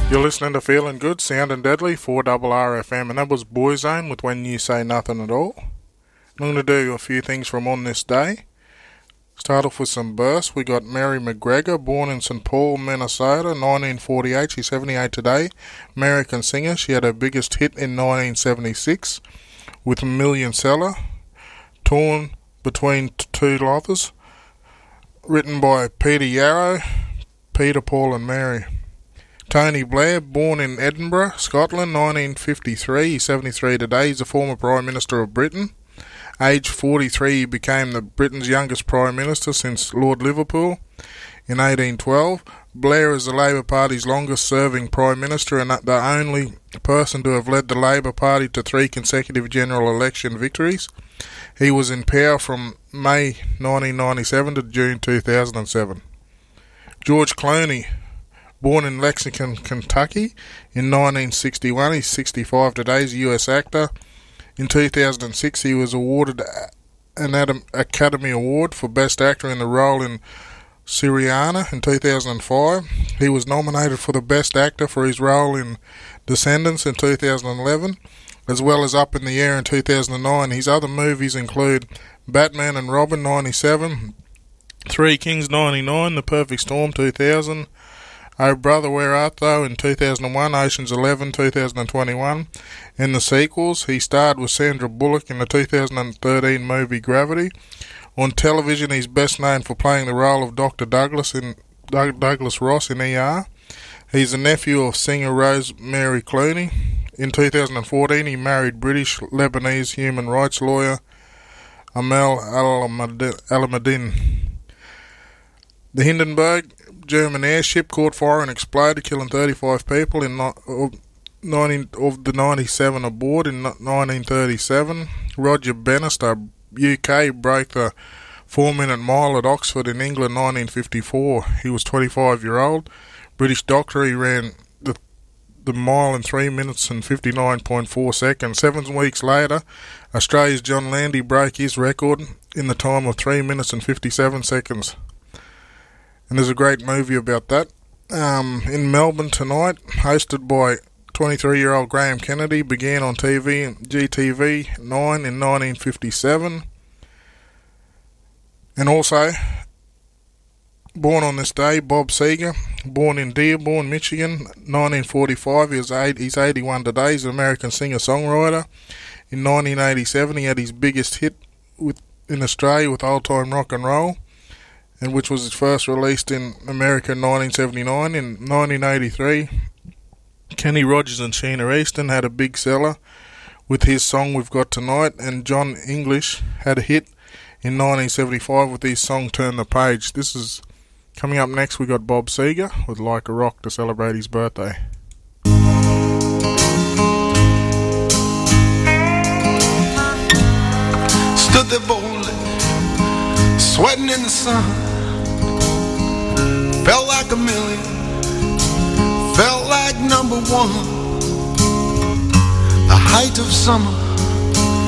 You're listening to Feeling Good, Sound and Deadly, 4RRFM, and that was Boyzone with When You Say Nothing At All. I'm going to do a few things from on this day. Start off with some births. We got Mary McGregor, born in St. Paul, Minnesota, 1948. She's 78 today. American singer. She had her biggest hit in 1976 with Million Seller, Torn Between Two Lovers, written by Peter Yarrow, Peter, Paul and Mary. Tony Blair, born in Edinburgh, Scotland, 1953. He's 73 today. He's a former Prime Minister of Britain. Age 43, he became Britain's youngest Prime Minister since Lord Liverpool in 1812. Blair is the Labour Party's longest-serving Prime Minister and the only person to have led the Labour Party to 3 consecutive general election victories. He was in power from May 1997 to June 2007. George Clooney, born in Lexington, Kentucky in 1961. He's 65 today. He's a US actor. In 2006, he was awarded an Academy Award for Best Actor in the role in Syriana. In 2005, he was nominated for the Best Actor for his role in Descendants in 2011, as well as Up in the Air in 2009. His other movies include Batman and Robin 97, Three Kings 99, The Perfect Storm 2000, Oh Brother, Where Art Thou in 2001, Ocean's 11 2021. In the sequels, he starred with Sandra Bullock in the 2013 movie Gravity. On television, he's best known for playing the role of Dr. Douglas Ross in ER. He's the nephew of singer Rosemary Clooney. In 2014, he married British-Lebanese human rights lawyer Amel Alameddine. The Hindenburg German airship caught fire and exploded, killing 35 people of the 97 aboard in 1937. Roger Bannister, UK, broke the 4-minute mile at Oxford in England 1954. He was 25-year-old. British doctor, he ran the mile in 3 minutes and 59.4 seconds. 7 weeks later, Australia's John Landy broke his record in the time of 3 minutes and 57 seconds. And there's a great movie about that. In Melbourne tonight, hosted by 23-year-old Graham Kennedy, began on TV, GTV 9 in 1957. And also, born on this day, Bob Seger, born in Dearborn, Michigan, 1945. He's 81 today. He's an American singer-songwriter. In 1987, he had his biggest hit in Australia with Old Time Rock and Roll, and which was first released in America in 1979. In 1983, Kenny Rogers and Sheena Easton had a big seller with his song We've Got Tonight, and John English had a hit in 1975 with his song Turn the Page. This is coming up next. We got Bob Seger with Like a Rock to celebrate his birthday. Stood there boldly, sweating in the sun. Felt like a million, felt like number one. The height of summer,